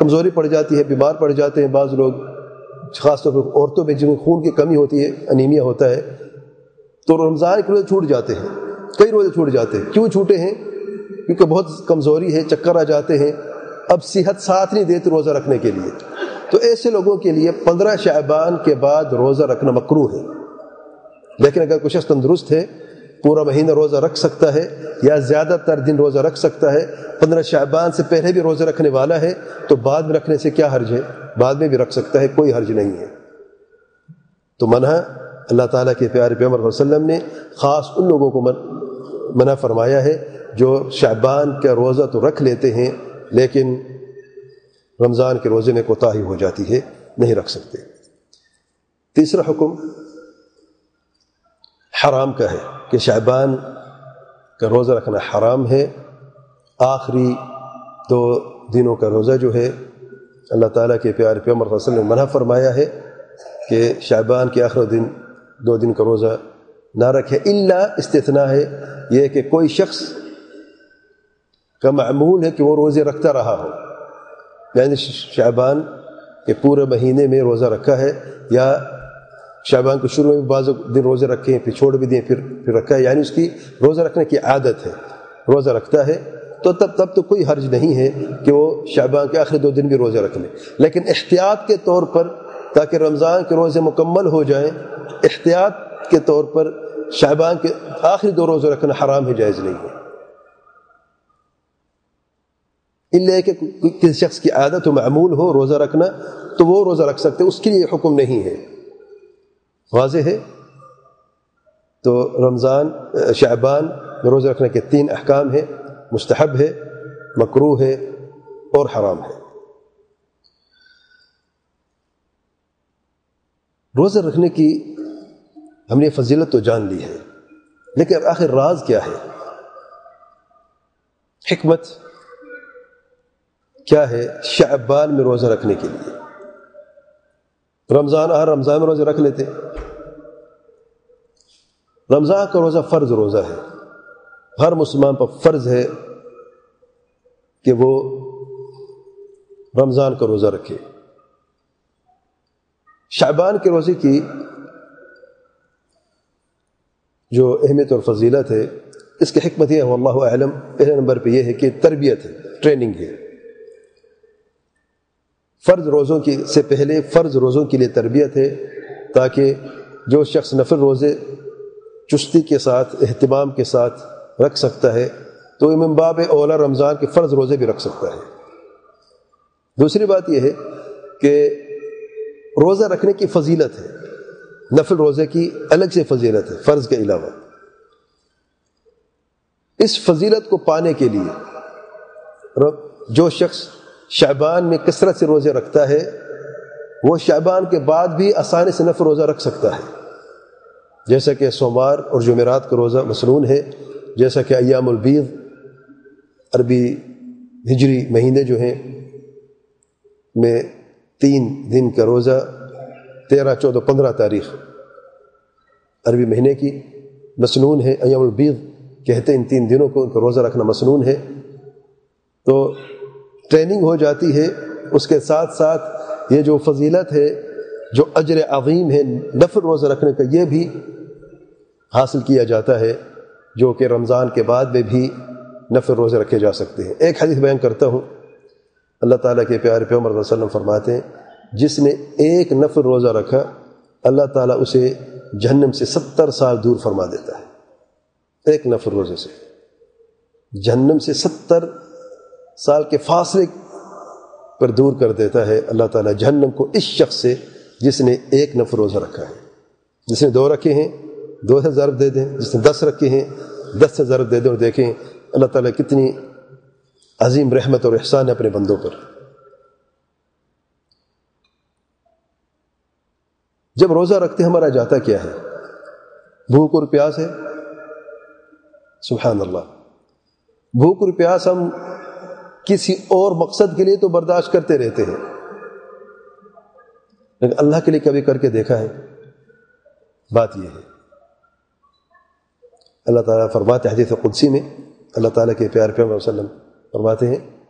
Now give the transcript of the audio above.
کمزوری پڑ جاتی ہے، بیمار پڑ جاتے ہیں بعض لوگ، خاص طور پر عورتوں میں جن میں خون کی کمی ہوتی ہے، انیمیا ہوتا ہے، تو رمضان کے روزے چھوٹ جاتے ہیں، کئی روزے چھوٹ جاتے ہیں۔ کیوں چھوٹے ہیں؟ کیونکہ بہت کمزوری ہے، چکر آ جاتے ہیں، اب صحت ساتھ نہیں دیتی روزہ رکھنے کے لیے، تو ایسے لوگوں کے لیے 15 شعبان کے بعد روزہ رکھنا مکروہ ہے۔ لیکن اگر کوئی شخص تندرست ہے، پورا مہینہ روزہ رکھ سکتا ہے یا زیادہ تر دن روزہ رکھ سکتا ہے، 15 شعبان سے پہلے بھی روزہ رکھنے والا ہے، تو بعد میں رکھنے سے کیا حرج ہے؟ بعد میں بھی رکھ سکتا ہے، کوئی حرج نہیں ہے۔ تو منع اللہ تعالیٰ کے پیارے پیغمبر صلی اللہ علیہ وسلم نے خاص ان لوگوں کو منع فرمایا ہے جو شعبان کا روزہ تو رکھ لیتے ہیں لیکن رمضان کے روزے میں کوتاہی ہو جاتی ہے، نہیں رکھ سکتے۔ تیسرا حکم حرام کا ہے کہ شعبان کا روزہ رکھنا حرام ہے۔ آخری 2 دنوں کا روزہ جو ہے اللہ تعالیٰ کے پیارے پیغمبر صلی اللہ علیہ وسلم نے منع فرمایا ہے کہ شعبان کے آخری 2 دن کا روزہ نہ رکھے، الا استثناء ہے یہ کہ کوئی شخص کا معمول ہے کہ وہ روزے رکھتا رہا ہو، یعنی شعبان کے پورے مہینے میں روزہ رکھا ہے، یا شعبان کے شروع میں بعض دن روزے رکھے پھر چھوڑ بھی دیں پھر رکھا ہے، یعنی اس کی روزہ رکھنے کی عادت ہے، روزہ رکھتا ہے، تو تب تو کوئی حرج نہیں ہے کہ وہ شعبان کے آخری 2 دن بھی روزے رکھ لے۔ لیکن احتیاط کے طور پر تاکہ رمضان کے روزے مکمل ہو جائیں، احتیاط کے طور پر شعبان کے آخری 2 روزے رکھنا حرام ہے، جائز نہیں ہے، الا کہ کسی شخص کی عادت و معمول ہو روزہ رکھنا تو وہ روزہ رکھ سکتے، اس کے لیے حکم نہیں ہے۔ واضح ہے؟ تو شعبان میں روزہ رکھنے کے 3 احکام ہیں، مستحب ہے، مکروہ ہے اور حرام ہے۔ روزہ رکھنے کی ہم نے فضیلت تو جان لی ہے، لیکن آخر راز کیا ہے، حکمت کیا ہے شعبان میں روزہ رکھنے کے لیے؟ رمضان میں روزہ رکھ لیتے، رمضان کا روزہ فرض روزہ ہے، ہر مسلمان پر فرض ہے کہ وہ رمضان کا روزہ رکھے۔ شعبان کے روزے کی جو اہمیت اور فضیلت ہے، اس کی حکمت یہ ہے واللہ اعلم، پہلے نمبر پہ یہ ہے کہ تربیت ہے، ٹریننگ ہے۔ فرض روزوں سے پہلے فرض روزوں کے لیے تربیت ہے، تاکہ جو شخص نفل روزے چستی کے ساتھ اہتمام کے ساتھ رکھ سکتا ہے تو من باب اولا رمضان کے فرض روزے بھی رکھ سکتا ہے۔ دوسری بات یہ ہے کہ روزہ رکھنے کی فضیلت ہے، نفل روزے کی الگ سے فضیلت ہے فرض کے علاوہ۔ اس فضیلت کو پانے کے لیے جو شخص شعبان میں کثرت سے روزے رکھتا ہے وہ شعبان کے بعد بھی آسانی سے نفل روزہ رکھ سکتا ہے، جیسا کہ سوموار اور جمعرات کا روزہ مسنون ہے، جیسا کہ ایام البیض عربی ہجری مہینے جو ہیں میں 3 دن کا روزہ 13، 14، 15 تاریخ عربی مہینے کی مسنون ہے، ایام البیض کہتے ہیں ان 3 دنوں کو، ان کا روزہ رکھنا مسنون ہے۔ تو ٹریننگ ہو جاتی ہے، اس کے ساتھ ساتھ یہ جو فضیلت ہے، جو اجر عظیم ہے نفل روزہ رکھنے کا، یہ بھی حاصل کیا جاتا ہے، جو کہ رمضان کے بعد میں بھی نفل روزے رکھے جا سکتے ہیں۔ ایک حدیث بیان کرتا ہوں، اللہ تعالیٰ کے پیارے پیغمبر صلی اللہ علیہ وسلم فرماتے ہیں جس نے ایک نفل روزہ رکھا اللہ تعالیٰ اسے جہنم سے 70 سال دور فرما دیتا ہے۔ ایک نفل روزے سے جہنم سے 70 سال کے فاصلے پر دور کر دیتا ہے اللہ تعالیٰ جہنم کو اس شخص سے جس نے ایک نفل روزہ رکھا ہے۔ جس نے 2 رکھے ہیں 2 سے ضرب دے دیں، جس نے 10 رکھے ہیں 10 سے ضرب دے دیں، اور دیکھیں اللہ تعالیٰ کتنی عظیم رحمت اور احسان ہے اپنے بندوں پر۔ جب روزہ رکھتے ہمارا جاتا کیا ہے؟ بھوک اور پیاس ہے، سبحان اللہ۔ بھوک اور پیاس ہم کسی اور مقصد کے لیے تو برداشت کرتے رہتے ہیں، لیکن اللہ کے لیے کبھی کر کے دیکھا ہے؟ بات یہ ہے، اللہ تعالیٰ فرماتے ہیں حدیث قدسی میں، اللہ تعالیٰ کے پیارے پیغمبر صلی اللہ علیہ وسلم فرماتے ہیں